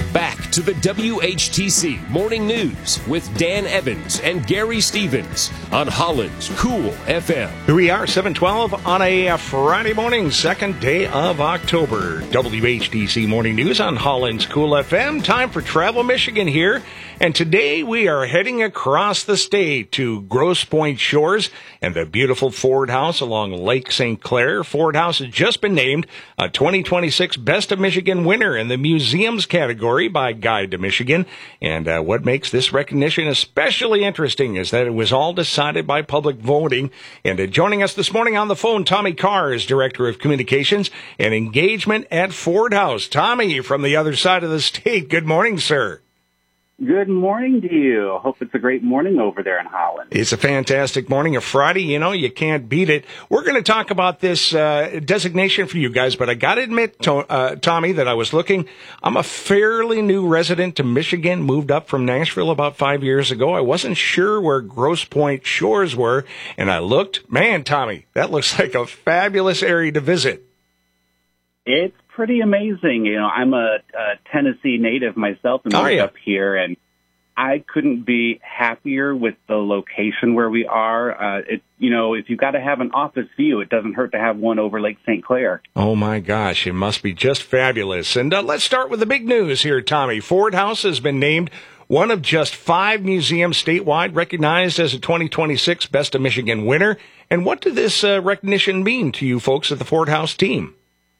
Back to the WHTC Morning News with Dan Evans and Gary Stevens on Holland's Cool FM. Here we are, 7:12 on a Friday morning, second day of October. WHTC Morning News on Holland's Cool FM. Time for Travel Michigan here. And today we are heading across the state to Grosse Pointe Shores and the beautiful Ford House along Lake St. Clair. Ford House has just been named a 2026 Best of Michigan winner in the museums category by Guide to Michigan. And what makes this recognition especially interesting is that it was all decided by public voting. And joining us this morning on the phone, Tommy Carr is Director of Communications and Engagement at Ford House. Tommy, from the other side of the state, good morning, sir. Good morning to you. Hope it's a great morning over there in Holland. It's a fantastic morning. A Friday, you can't beat it. We're going to talk about this designation for you guys, but I got to admit, Tommy, that I was looking. I'm a fairly new resident to Michigan, moved up from Nashville about 5 years ago. I wasn't sure where Grosse Pointe Shores were, and I looked. Man, Tommy, that looks like a fabulous area to visit. It's pretty amazing. I'm a Tennessee native myself and moved up here, and I couldn't be happier with the location where we are. If you've got to have an office view, it doesn't hurt to have one over Lake St. Clair. Oh, my gosh. It must be just fabulous. And let's start with the big news here, Tommy. Ford House has been named one of just 5 museums statewide recognized as a 2026 Best of Michigan winner. And what did this recognition mean to you folks at the Ford House team?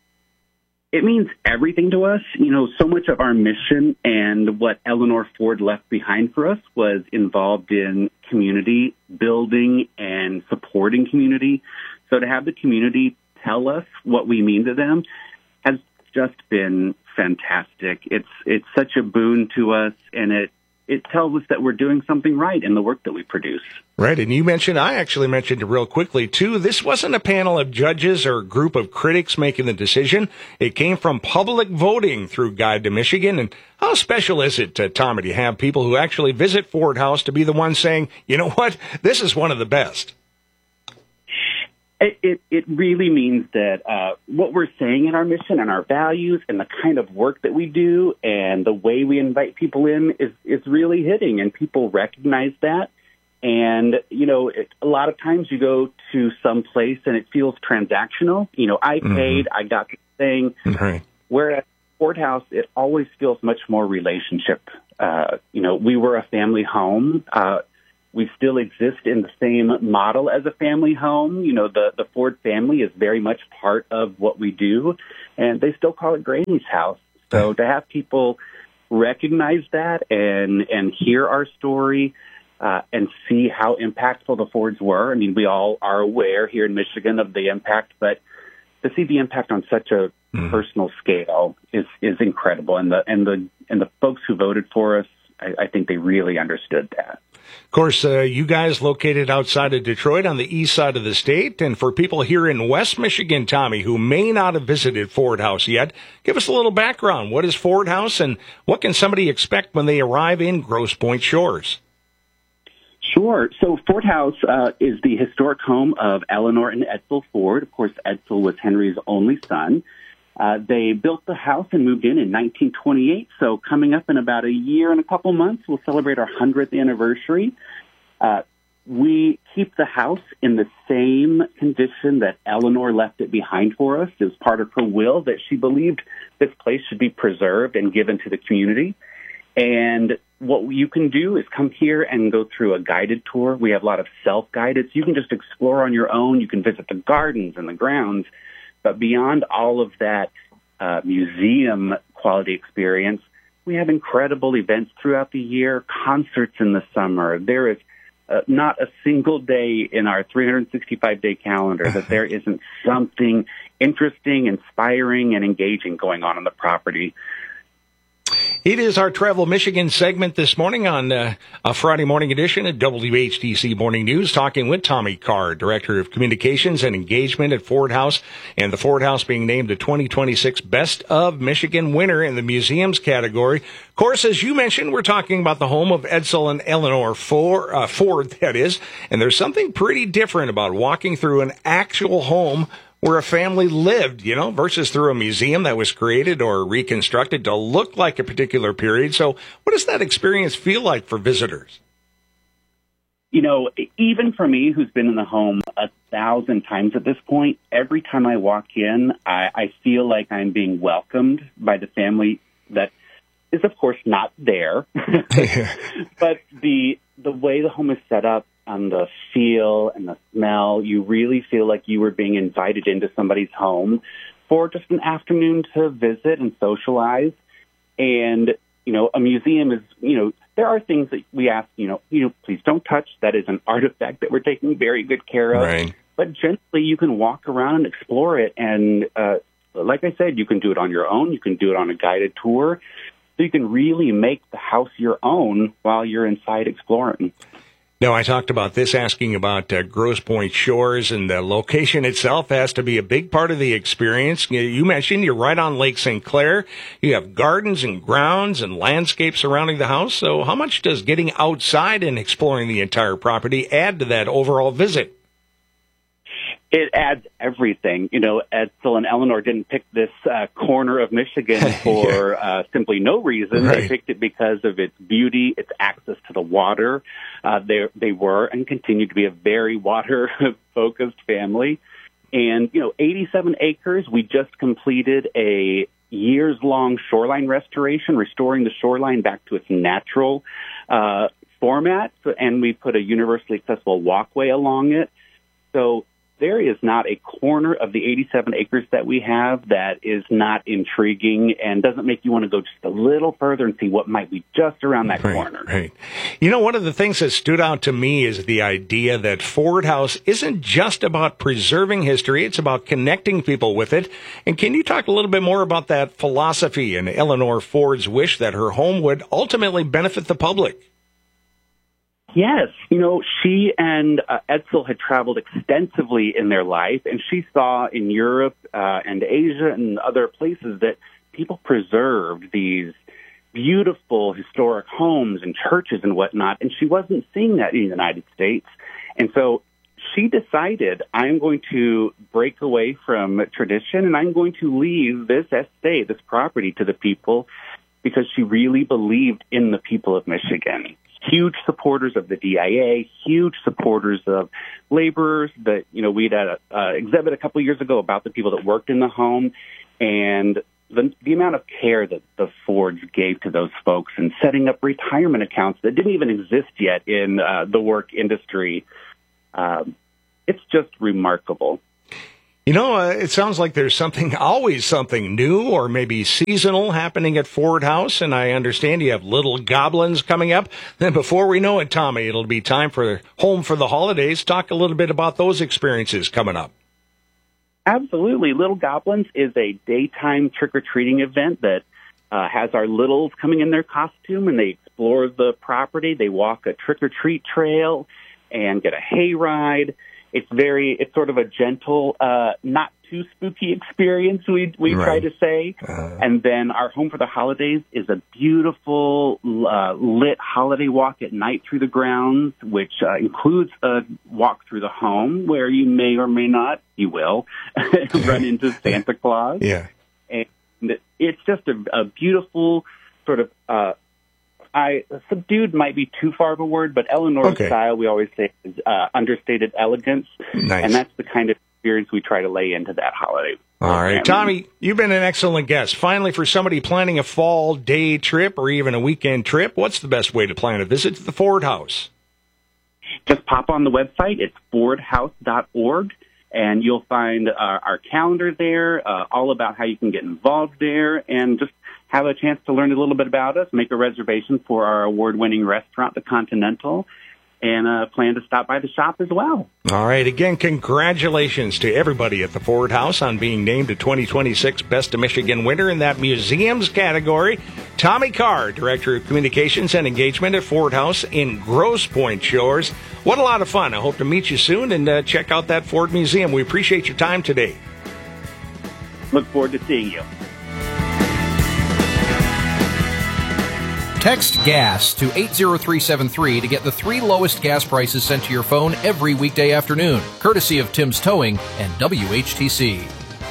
It means everything to us. So much of our mission and what Eleanor Ford left behind for us was involved in community building and supporting community. So to have the community tell us what we mean to them has just been fantastic. It's such a boon to us, and it tells us that we're doing something right in the work that we produce. Right, and I actually mentioned it real quickly, too. This wasn't a panel of judges or a group of critics making the decision. It came from public voting through Guide to Michigan. And how special is it, Tommy, to have people who actually visit Ford House to be the ones saying, you know what, this is one of the best? It really means that what we're saying in our mission and our values and the kind of work that we do and the way we invite people in is really hitting, and people recognize that. And, a lot of times you go to some place and it feels transactional. I paid, I got the thing. Right. Whereas Ford House, it always feels much more relationship. We were a family home. We still exist in the same model as a family home. The Ford family is very much part of what we do, and they still call it Granny's house. So to have people recognize that and hear our story and see how impactful the Fords were. I mean, we all are aware here in Michigan of the impact, but to see the impact on such a personal scale is incredible. And the folks who voted for us, I think they really understood that. Of course, you guys located outside of Detroit on the east side of the state. And for people here in West Michigan, Tommy, who may not have visited Ford House yet, give us a little background. What is Ford House, and what can somebody expect when they arrive in Grosse Pointe Shores? Sure. So Ford House is the historic home of Eleanor and Edsel Ford. Of course, Edsel was Henry's only son. They built the house and moved in 1928. So coming up in about a year and a couple months, we'll celebrate our 100th anniversary. We keep the house in the same condition that Eleanor left it behind for us. It was part of her will that she believed this place should be preserved and given to the community. And what you can do is come here and go through a guided tour. We have a lot of self-guided, so you can just explore on your own. You can visit the gardens and the grounds. But beyond all of that museum quality experience, we have incredible events throughout the year, concerts in the summer. There is not a single day in our 365-day calendar that there isn't something interesting, inspiring, and engaging going on the property. It is our Travel Michigan segment this morning on a Friday morning edition of WHTC Morning News, talking with Tommy Carr, Director of Communications and Engagement at Ford House, and the Ford House being named the 2026 Best of Michigan winner in the museums category. Of course, as you mentioned, we're talking about the home of Edsel and Eleanor Ford, that is, and there's something pretty different about walking through an actual home where a family lived, versus through a museum that was created or reconstructed to look like a particular period. So what does that experience feel like for visitors? Even for me, who's been in the home 1,000 times at this point, every time I walk in, I feel like I'm being welcomed by the family that is, of course, not there. But the way the home is set up, and the feel and the smell, you really feel like you were being invited into somebody's home for just an afternoon to visit and socialize. And, a museum is, there are things that we ask, please don't touch. That is an artifact that we're taking very good care of. Right. But generally, you can walk around and explore it. And like I said, you can do it on your own. You can do it on a guided tour. So you can really make the house your own while you're inside exploring. Now, I talked about this, asking about Grosse Pointe Shores, and the location itself has to be a big part of the experience. You mentioned you're right on Lake St. Clair. You have gardens and grounds and landscape surrounding the house. So how much does getting outside and exploring the entire property add to that overall visit? It adds everything. Edsel and Eleanor didn't pick this corner of Michigan for simply no reason. Right. They picked it because of its beauty, its access to the water. They were and continue to be a very water-focused family. And, 87 acres. We just completed a years-long shoreline restoration, restoring the shoreline back to its natural format. And we put a universally accessible walkway along it. So there is not a corner of the 87 acres that we have that is not intriguing and doesn't make you want to go just a little further and see what might be just around that corner. Right. One of the things that stood out to me is the idea that Ford House isn't just about preserving history, it's about connecting people with it. And can you talk a little bit more about that philosophy and Eleanor Ford's wish that her home would ultimately benefit the public? Yes. She and Edsel had traveled extensively in their life, and she saw in Europe and Asia and other places that people preserved these beautiful historic homes and churches and whatnot, and she wasn't seeing that in the United States. And so she decided, I'm going to break away from tradition, and I'm going to leave this estate, this property, to the people, because she really believed in the people of Michigan. Huge supporters of the DIA, huge supporters of laborers. That we had an exhibit a couple of years ago about the people that worked in the home, and the amount of care that the Fords gave to those folks and setting up retirement accounts that didn't even exist yet in the work industry. It's just remarkable. It sounds like there's always something new or maybe seasonal happening at Ford House, and I understand you have Little Goblins coming up. Then before we know it, Tommy, it'll be time for Home for the Holidays. Talk a little bit about those experiences coming up. Absolutely. Little Goblins is a daytime trick-or-treating event that has our littles coming in their costume, and they explore the property. They walk a trick-or-treat trail and get a hayride. It's sort of a gentle, not too spooky experience, we right. try to say. And then our Home for the Holidays is a beautiful lit holiday walk at night through the grounds, which includes a walk through the home where you may or may not, you will, run into Santa Claus. Yeah. And it's just a beautiful sort of subdued might be too far of a word, but Eleanor's style, we always say, is understated elegance. Nice. And that's the kind of experience we try to lay into that holiday. All right. Tommy, you've been an excellent guest. Finally, for somebody planning a fall day trip or even a weekend trip, what's the best way to plan a visit to the Ford House? Just pop on the website. It's fordhouse.org. And you'll find our calendar there, all about how you can get involved there, and just have a chance to learn a little bit about us, make a reservation for our award-winning restaurant, The Continental, and plan to stop by the shop as well. All right. Again, congratulations to everybody at the Ford House on being named a 2026 Best of Michigan winner in that museums category. Tommy Carr, Director of Communications and Engagement at Ford House in Grosse Pointe Shores. What a lot of fun. I hope to meet you soon and check out that Ford Museum. We appreciate your time today. Look forward to seeing you. Text GAS to 80373 to get the 3 lowest gas prices sent to your phone every weekday afternoon, courtesy of Tim's Towing and WHTC.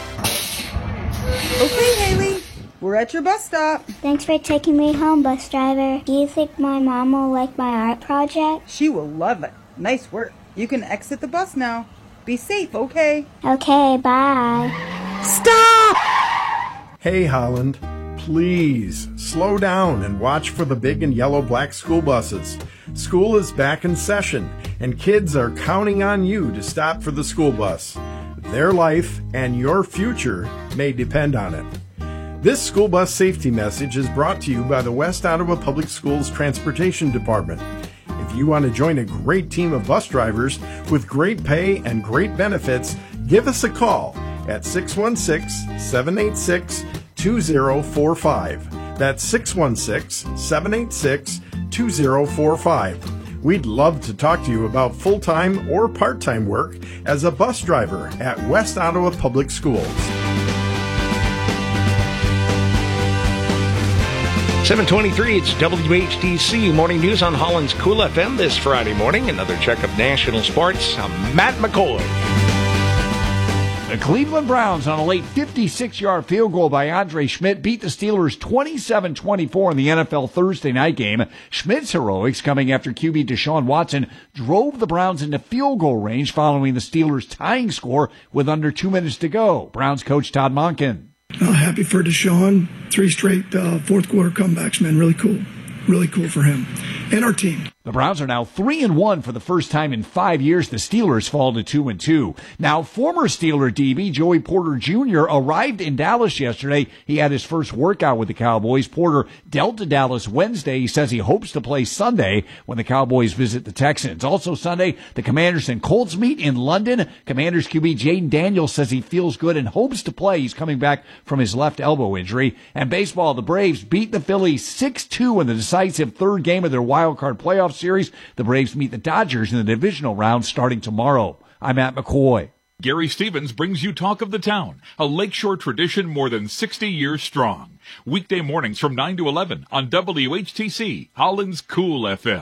Okay, Haley, we're at your bus stop. Thanks for taking me home, bus driver. Do you think my mom will like my art project? She will love it. Nice work. You can exit the bus now. Be safe, okay? Okay, bye. Stop! Hey, Holland, please slow down and watch for the big and yellow black school buses. School is back in session, and kids are counting on you to stop for the school bus. Their life and your future may depend on it. This school bus safety message is brought to you by the West Ottawa Public Schools Transportation Department. If you want to join a great team of bus drivers with great pay and great benefits, give us a call at 616-786-2045. That's 616-786-2045. We'd love to talk to you about full-time or part-time work as a bus driver at West Ottawa Public Schools. 7:23, it's WHTC Morning News on Holland's Cool FM this Friday morning. Another check of national sports. I'm Matt McCoy. The Cleveland Browns, on a late 56-yard field goal by Andre Schmidt, beat the Steelers 27-24 in the NFL Thursday night game. Schmidt's heroics, coming after QB Deshaun Watson, drove the Browns into field goal range following the Steelers' tying score with under 2 minutes to go. Browns coach Todd Monken. Happy for Deshaun. 3 straight fourth-quarter comebacks, man. Really cool. Really cool for him and our team. The Browns are now 3-1 for the first time in 5 years. The Steelers fall to 2-2. Now, former Steeler DB Joey Porter Jr. arrived in Dallas yesterday. He had his first workout with the Cowboys. Porter dealt to Dallas Wednesday. He says he hopes to play Sunday when the Cowboys visit the Texans. Also Sunday, the Commanders and Colts meet in London. Commanders QB Jaden Daniels says he feels good and hopes to play. He's coming back from his left elbow injury. And baseball, the Braves beat the Phillies 6-2 in the decisive third game of their wild card playoff series. The Braves meet the Dodgers in the divisional round starting tomorrow. I'm Matt McCoy. Gary Stevens brings you Talk of the Town, a Lakeshore tradition more than 60 years strong. Weekday mornings from 9 to 11 on WHTC, Holland's Cool FM.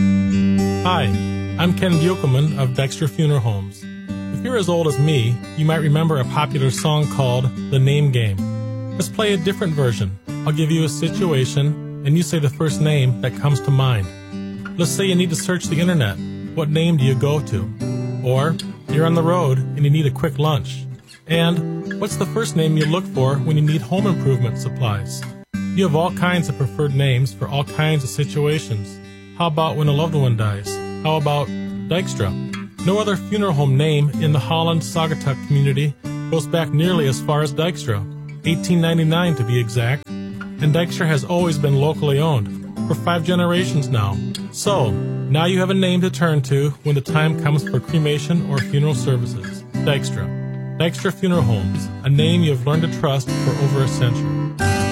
Hi, I'm Ken Buchelman of Dexter Funeral Homes. If you're as old as me, you might remember a popular song called The Name Game. Let's play a different version. I'll give you a situation, and you say the first name that comes to mind. Let's say you need to search the internet. What name do you go to? Or you're on the road and you need a quick lunch. And what's the first name you look for when you need home improvement supplies? You have all kinds of preferred names for all kinds of situations. How about when a loved one dies? How about Dykstra? No other funeral home name in the Holland Saugatuck community goes back nearly as far as Dykstra, 1899 to be exact. And Dykstra has always been locally owned for 5 generations now. So, now you have a name to turn to when the time comes for cremation or funeral services. Dykstra. Dykstra Funeral Homes, a name you have learned to trust for over a century.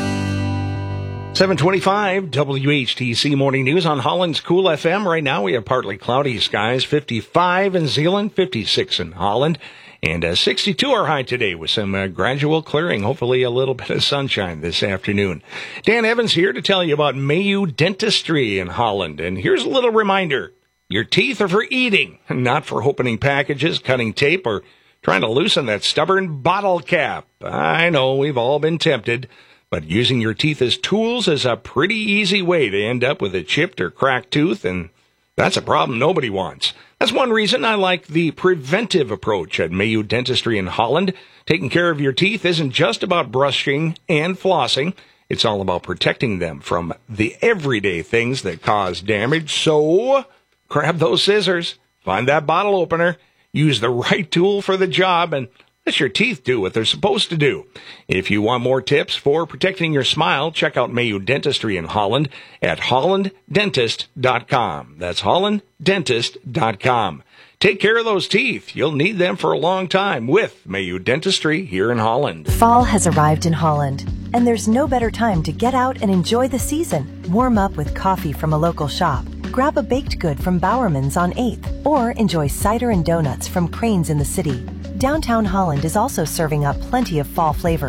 7:25, WHTC Morning News on Holland's Cool FM. Right now we have partly cloudy skies, 55 in Zeeland, 56 in Holland. And 62 our high today with some gradual clearing, hopefully a little bit of sunshine this afternoon. Dan Evans here to tell you about Mayu Dentistry in Holland. And here's a little reminder. Your teeth are for eating, not for opening packages, cutting tape, or trying to loosen that stubborn bottle cap. I know we've all been tempted, but using your teeth as tools is a pretty easy way to end up with a chipped or cracked tooth, and that's a problem nobody wants. That's one reason I like the preventive approach at Mayu Dentistry in Holland. Taking care of your teeth isn't just about brushing and flossing. It's all about protecting them from the everyday things that cause damage. So, grab those scissors, find that bottle opener, use the right tool for the job, and let your teeth do what they're supposed to do. If you want more tips for protecting your smile, check out Mayu Dentistry in Holland at hollanddentist.com. That's hollanddentist.com. Take care of those teeth. You'll need them for a long time with Mayu Dentistry here in Holland. Fall has arrived in Holland, and there's no better time to get out and enjoy the season. Warm up with coffee from a local shop. Grab a baked good from Bowerman's on 8th, or enjoy cider and donuts from Crane's in the city. Downtown Holland is also serving up plenty of fall flavors.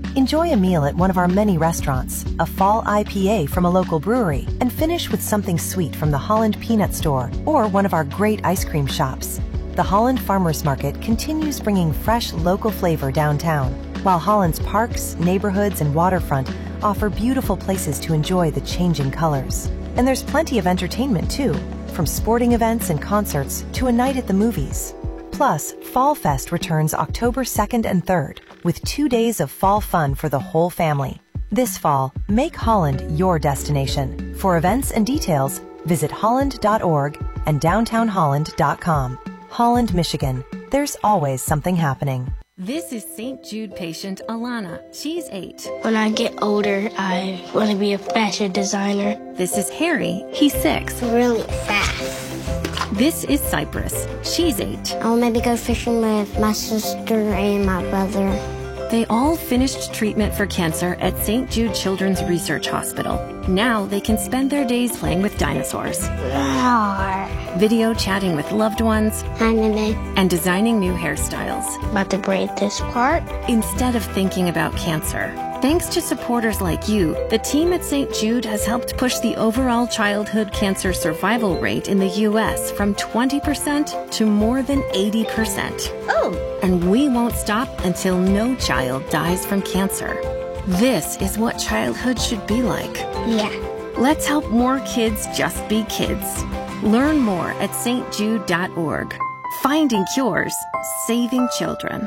Enjoy a meal at one of our many restaurants, a fall IPA from a local brewery, and finish with something sweet from the Holland Peanut Store or one of our great ice cream shops. The Holland Farmers Market continues bringing fresh local flavor downtown, while Holland's parks, neighborhoods, and waterfront offer beautiful places to enjoy the changing colors. And there's plenty of entertainment too, from sporting events and concerts to a night at the movies. Plus, Fall Fest returns October 2nd and 3rd with 2 days of fall fun for the whole family. This fall, make Holland your destination. For events and details, visit holland.org and downtownholland.com. Holland, Michigan. There's always something happening. This is St. Jude patient Alana. She's 8. When I get older, I want to be a fashion designer. This is Harry. He's 6. Really fast. This is Cypress. She's 8. I'll maybe go fishing with my sister and my brother. They all finished treatment for cancer at St. Jude Children's Research Hospital. Now they can spend their days playing with dinosaurs, video chatting with loved ones, and designing new hairstyles. About to braid this part. Instead of thinking about cancer. Thanks to supporters like you, the team at St. Jude has helped push the overall childhood cancer survival rate in the U.S. from 20% to more than 80%. Oh! And we won't stop until no child dies from cancer. This is what childhood should be like. Yeah. Let's help more kids just be kids. Learn more at stjude.org. Finding cures, saving children.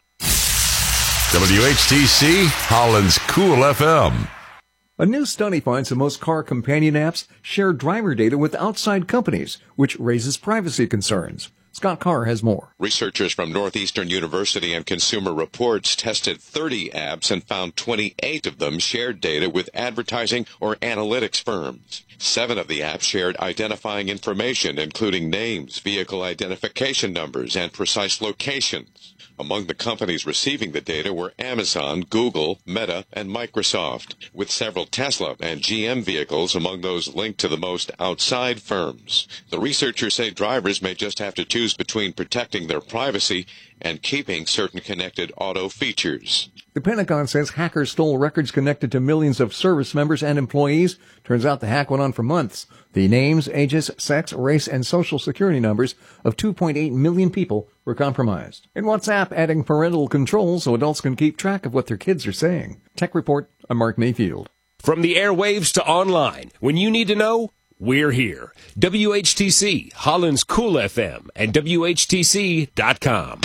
WHTC, Holland's Cool FM. A new study finds that most car companion apps share driver data with outside companies, which raises privacy concerns. Scott Carr has more. Researchers from Northeastern University and Consumer Reports tested 30 apps and found 28 of them shared data with advertising or analytics firms. 7 of the apps shared identifying information, including names, vehicle identification numbers, and precise locations. Among the companies receiving the data were Amazon, Google, Meta, and Microsoft, with several Tesla and GM vehicles among those linked to the most outside firms. The researchers say drivers may just have to choose between protecting their privacy and keeping certain connected auto features. The Pentagon says hackers stole records connected to millions of service members and employees. Turns out the hack went on for months. The names, ages, sex, race, and social security numbers of 2.8 million people were compromised. And WhatsApp adding parental control so adults can keep track of what their kids are saying. Tech Report, I'm Mark Mayfield. From the airwaves to online, when you need to know, we're here. WHTC, Holland's Cool FM, and WHTC.com.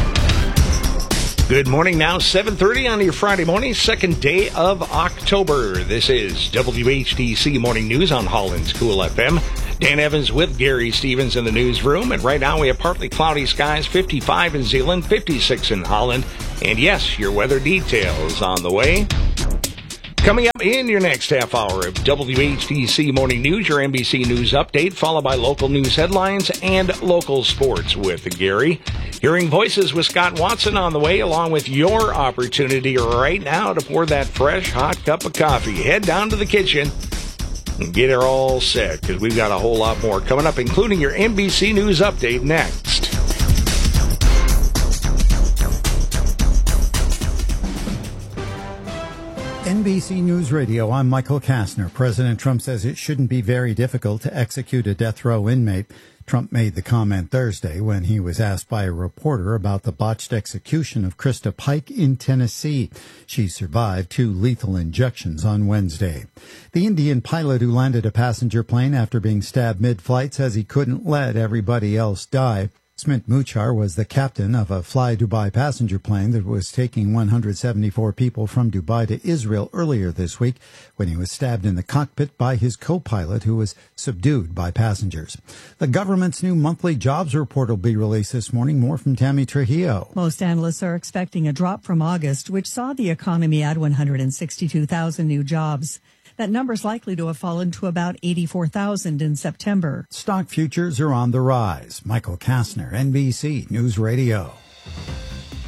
Good morning now, 7:30 on your Friday morning, second day of October. This is WHTC Morning News on Holland's Cool FM. Dan Evans with Gary Stevens in the newsroom. And right now we have partly cloudy skies, 55 in Zeeland, 56 in Holland. And yes, your weather details on the way. Coming up in your next half hour of WHTC Morning News, your NBC News update, followed by local news headlines and local sports with Gary. Hearing voices with Scott Watson on the way, along with your opportunity right now to pour that fresh, hot cup of coffee. Head down to the kitchen and get her all set, because we've got a whole lot more coming up, including your NBC News update next. NBC News Radio, I'm Michael Kastner. President Trump says it shouldn't be very difficult to execute a death row inmate. Trump made the comment Thursday when he was asked by a reporter about the botched execution of Krista Pike in Tennessee. She survived 2 lethal injections on Wednesday. The Indian pilot who landed a passenger plane after being stabbed mid-flight says he couldn't let everybody else die. Smit Muchar was the captain of a Fly Dubai passenger plane that was taking 174 people from Dubai to Israel earlier this week when he was stabbed in the cockpit by his co-pilot, who was subdued by passengers. The government's new monthly jobs report will be released this morning. More from Tammy Trujillo. Most analysts are expecting a drop from August, which saw the economy add 162,000 new jobs. That number is likely to have fallen to about 84,000 in September. Stock futures are on the rise. Michael Kastner, NBC News Radio.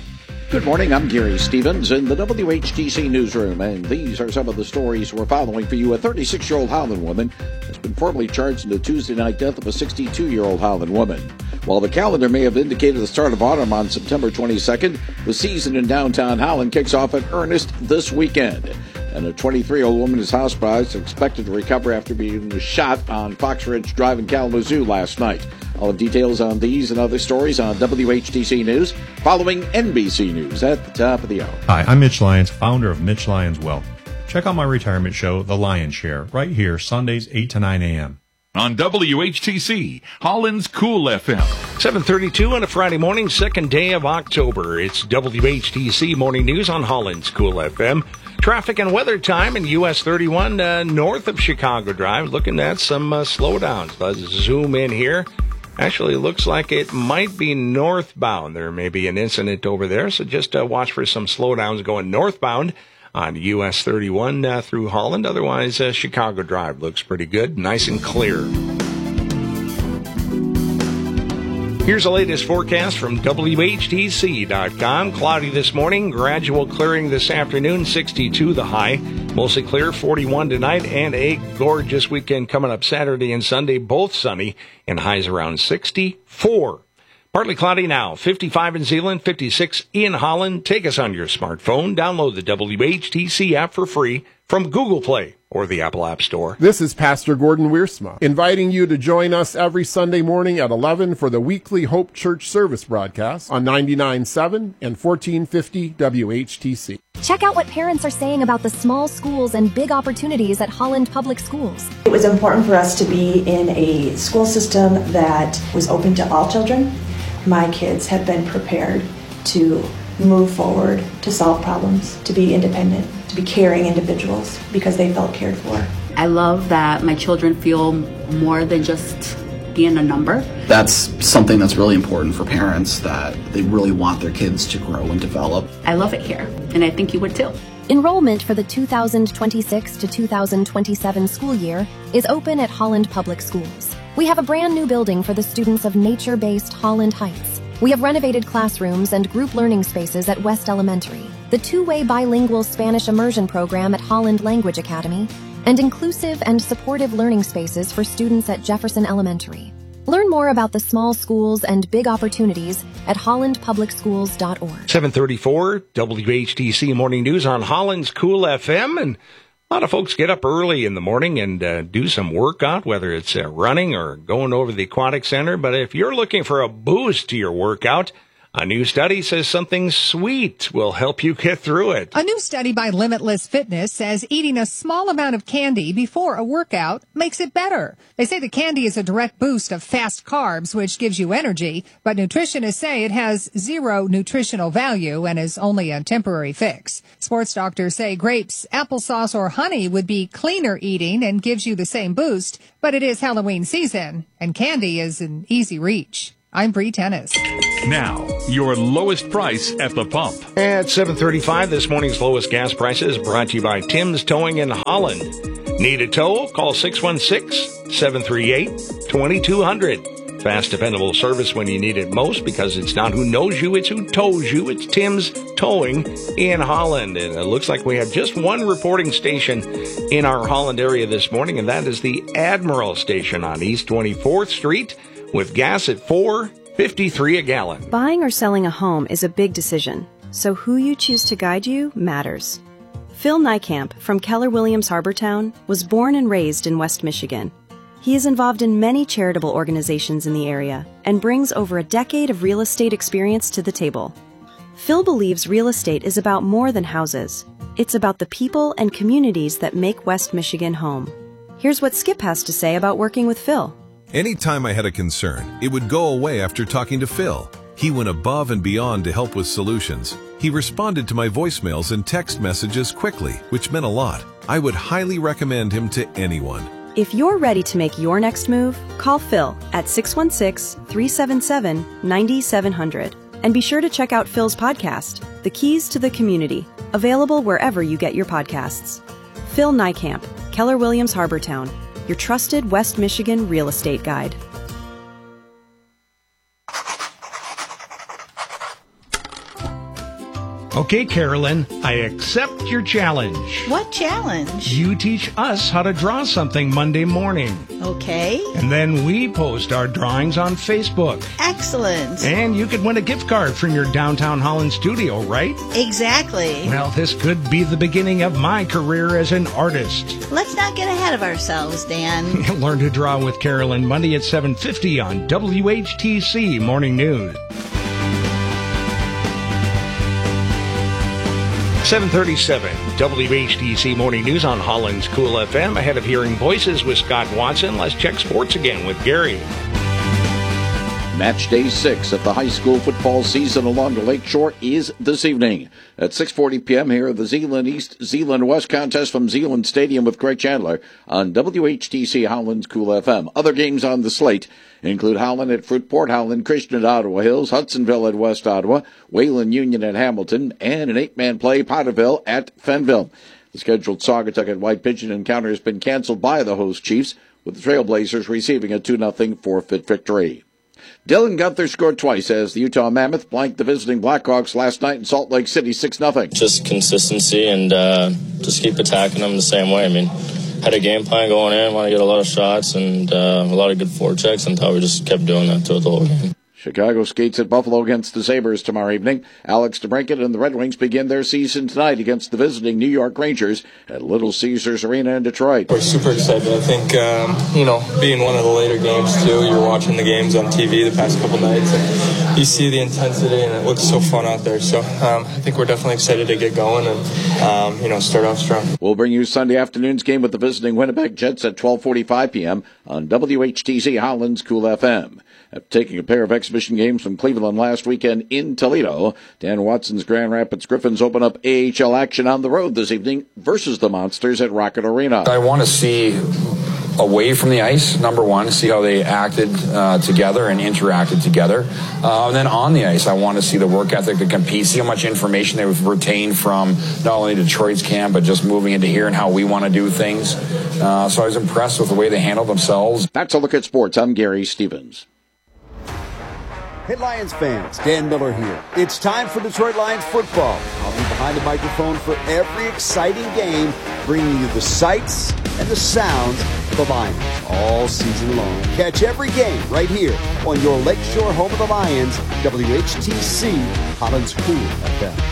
Good morning, I'm Gary Stevens in the WHTC newsroom, and these are some of the stories we're following for you. A 36-year-old Howland woman has been formally charged in the Tuesday night death of a 62-year-old Howland woman. While the calendar may have indicated the start of autumn on September 22nd, the season in downtown Howland kicks off in earnest this weekend. And a 23-year-old woman is hospitalized and expected to recover after being shot on Fox Ridge Drive in Kalamazoo last night. All the details on these and other stories on WHTC News, following NBC News at the top of the hour. Hi, I'm Mitch Lyons, founder of Mitch Lyons Wealth. Check out my retirement show, The Lion's Share, right here, Sundays 8 to 9 a.m. On WHTC, Holland's Cool FM. 7:32 on a Friday morning, second day of October. It's WHTC Morning News on Holland's Cool FM. Traffic and weather time in US 31 north of Chicago Drive. Looking at some slowdowns. Let's zoom in here. Actually, it looks like it might be northbound. There may be an incident over there, so just watch for some slowdowns going northbound on US 31 through Holland. Otherwise, Chicago Drive looks pretty good, nice and clear. Here's the latest forecast from WHTC.com. Cloudy this morning, gradual clearing this afternoon, 62 the high. Mostly clear, 41 tonight, and a gorgeous weekend coming up Saturday and Sunday, both sunny, and highs around 64. Partly cloudy now, 55 in Zeeland, 56 in Holland. Take us on your smartphone. Download the WHTC app for free from Google Play or the Apple App Store. This is Pastor Gordon Wiersma, inviting you to join us every Sunday morning at 11 for the weekly Hope Church service broadcast on 99.7 and 1450 WHTC. Check out what parents are saying about the small schools and big opportunities at Holland Public Schools. It was important for us to be in a school system that was open to all children. My kids have been prepared to move forward, to solve problems, to be independent, to be caring individuals because they felt cared for. I love that my children feel more than just being a number. That's something that's really important for parents, that they really want their kids to grow and develop. I love it here, and I think you would too. Enrollment for the 2026 to 2027 school year is open at Holland Public Schools. We have a brand new building for the students of nature-based Holland Heights. We have renovated classrooms and group learning spaces at West Elementary, the two-way bilingual Spanish immersion program at Holland Language Academy, and inclusive and supportive learning spaces for students at Jefferson Elementary. Learn more about the small schools and big opportunities at hollandpublicschools.org. 7:34 WHTC Morning News on Holland's Cool FM, and a lot of folks get up early in the morning and do some workout, whether it's running or going over to the aquatic center. But if you're looking for a boost to your workout, a new study says something sweet will help you get through it. A new study by Limitless Fitness says eating a small amount of candy before a workout makes it better. They say the candy is a direct boost of fast carbs, which gives you energy, but nutritionists say it has zero nutritional value and is only a temporary fix. Sports doctors say grapes, applesauce, or honey would be cleaner eating and gives you the same boost, but it is Halloween season, and candy is an easy reach. I'm Bree Tennis. Now, your lowest price at the pump. At 7:35, this morning's lowest gas prices brought to you by Tim's Towing in Holland. Need a tow? Call 616-738-2200. Fast, dependable service when you need it most, because it's not who knows you, it's who tows you. It's Tim's Towing in Holland. And it looks like we have just one reporting station in our Holland area this morning, and that is the Admiral Station on East 24th Street, with gas at $4.53 a gallon. Buying or selling a home is a big decision, so who you choose to guide you matters. Phil Niekamp from Keller Williams Harbortown was born and raised in West Michigan. He is involved in many charitable organizations in the area and brings over a decade of real estate experience to the table. Phil believes real estate is about more than houses. It's about the people and communities that make West Michigan home. Here's what Skip has to say about working with Phil. Anytime I had a concern, it would go away after talking to Phil. He went above and beyond to help with solutions. He responded to my voicemails and text messages quickly, which meant a lot. I would highly recommend him to anyone. If you're ready to make your next move, call Phil at 616-377-9700. And be sure to check out Phil's podcast, The Keys to the Community, available wherever you get your podcasts. Phil Niekamp, Keller Williams Harbortown, your trusted West Michigan real estate guide. Okay, Carolyn, I accept your challenge. What challenge? You teach us how to draw something Monday morning. Okay. And then we post our drawings on Facebook. Excellent. And you could win a gift card from your downtown Holland studio, right? Exactly. Well, this could be the beginning of my career as an artist. Let's not get ahead of ourselves, Dan. Learn to draw with Carolyn Monday at 7:50 on WHTC Morning News. 7:37 WHTC Morning News on Holland's Cool FM. Ahead of hearing voices with Scott Watson, let's check sports again with Gary. Match day 6 of the high school football season along the Lakeshore is this evening. At 6:40 p.m. here, the Zeeland East, Zeeland West contest from Zeeland Stadium with Greg Chandler on WHTC Holland's Cool FM. Other games on the slate include Howland at Fruitport, Howland Christian at Ottawa Hills, Hudsonville at West Ottawa, Wayland Union at Hamilton, and an 8-man play, Potterville at Fenville. The scheduled Saugatuck at White Pigeon encounter has been canceled by the host Chiefs, with the Trailblazers receiving a 2-0 forfeit victory. Dylan Gunther scored twice as the Utah Mammoth blanked the visiting Blackhawks last night in Salt Lake City 6-0. Just consistency and just keep attacking them the same way. I mean, had a game plan going in, want to get a lot of shots and a lot of good forechecks, and thought we just kept doing that throughout the whole game. Chicago skates at Buffalo against the Sabres tomorrow evening. Alex DeBrincat and the Red Wings begin their season tonight against the visiting New York Rangers at Little Caesars Arena in Detroit. We're super excited. I think, being one of the later games, too, you're watching the games on TV the past couple nights, and you see the intensity, and it looks so fun out there. So I think we're definitely excited to get going and, start off strong. We'll bring you Sunday afternoon's game with the visiting Winnipeg Jets at 12:45 p.m. on WHTC Holland's Cool FM. After taking a pair of exhibition games from Cleveland last weekend in Toledo, Dan Watson's Grand Rapids Griffins open up AHL action on the road this evening versus the Monsters at Rocket Arena. I want to see away from the ice, number one, see how they acted together and interacted together. And then on the ice, I want to see the work ethic, the compete, see how much information they've retained from not only Detroit's camp, but just moving into here and how we want to do things. So I was impressed with the way they handled themselves. That's a look at sports. I'm Gary Stevens. Hey Lions fans, Dan Miller here. It's time for Detroit Lions football. I'll be behind the microphone for every exciting game, bringing you the sights and the sounds of the Lions all season long. Catch every game right here on your Lakeshore home of the Lions, WHTC Holland's Cool FM.